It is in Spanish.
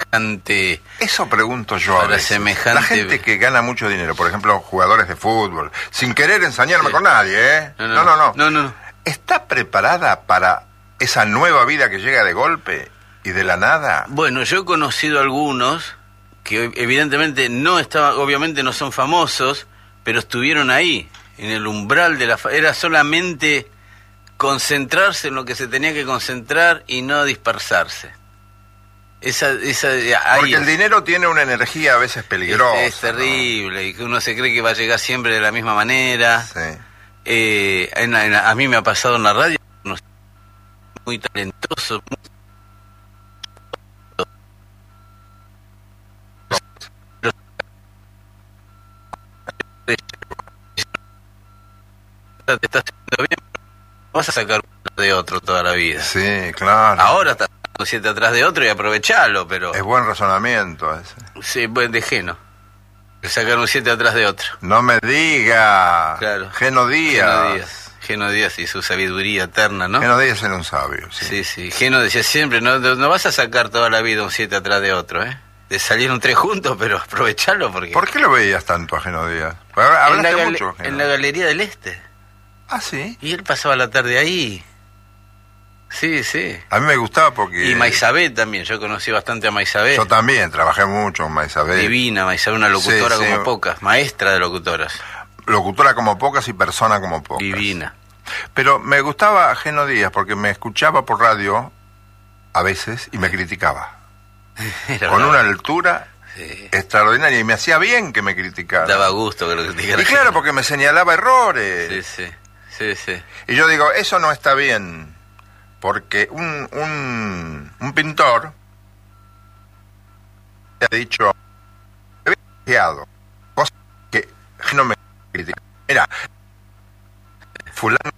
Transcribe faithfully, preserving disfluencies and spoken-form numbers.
semejante... Eso pregunto yo a veces. Semejante... La gente que gana mucho dinero, por ejemplo, jugadores de fútbol, sin querer ensañarme sí. con nadie, ¿eh? No no no, no, no, no, no. ¿Está preparada para esa nueva vida que llega de golpe y de la nada? Bueno, yo he conocido algunos que evidentemente no estaban, obviamente no son famosos, pero estuvieron ahí, en el umbral de la... Era solamente concentrarse en lo que se tenía que concentrar y no dispersarse. Esa, esa, Porque el es, dinero tiene una energía a veces peligrosa. Es, es terrible, ¿no? Y que uno se cree que va a llegar siempre de la misma manera. Sí. Eh, en la, en la, a mí me ha pasado en la radio, muy talentoso, muy... te está haciendo bien, vas a sacar uno de otro toda la vida. Sí, claro. Ahora estás sacando siete atrás de otro y aprovechalo, pero... Es buen razonamiento ese. Sí, buen de Geno. Sacar un siete atrás de otro. No me diga. Claro. Geno Díaz. Geno Díaz. Geno Díaz y su sabiduría eterna, ¿no? Geno Díaz era un sabio, sí. Sí, sí. Geno decía siempre, no, no vas a sacar toda la vida un siete atrás de otro, ¿eh? De salir un tres juntos, pero aprovecharlo porque... ¿Por qué lo veías tanto a Geno Díaz? Hablaste en la mucho, Geno. En la Galería del Este. Ah, ¿sí? Y él pasaba la tarde ahí. Sí, sí. A mí me gustaba porque... Y Maisabé también, yo conocí bastante a Maisabé. Yo también, trabajé mucho con Maisabé. Divina, Maisabé, una locutora sí, sí. como pocas, maestra de locutoras. Locutora como pocas y persona como pocas. Divina. Pero me gustaba Geno Díaz porque me escuchaba por radio a veces y me criticaba. Era con bravo. Una altura sí. extraordinaria y me hacía bien que me criticara. Daba gusto que lo criticara. Y claro, porque me señalaba errores. Sí, sí, sí, sí. Y yo digo, eso no está bien, porque un, un, un pintor ha dicho, he criado, cosas que no me critica. Mira, fulano